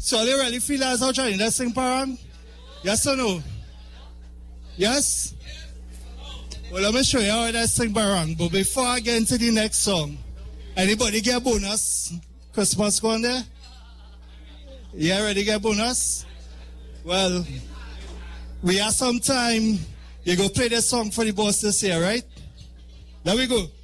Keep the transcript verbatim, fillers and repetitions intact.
So you really feel as how trying to sing parang? Yes or no? Yes? Well, let me show you how I sing parang. But before I get into the next song, anybody get a bonus? Christmas going there? Yeah, ready get a bonus? Well, we have some time. You go play the song for the boss this year, right? There we go.